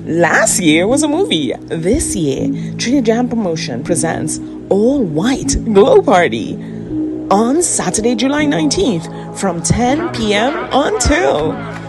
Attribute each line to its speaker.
Speaker 1: Last year was a movie. This year, Trinidad Jam Promotion presents All White Glow Party on Saturday, July 19th from 10 p.m. until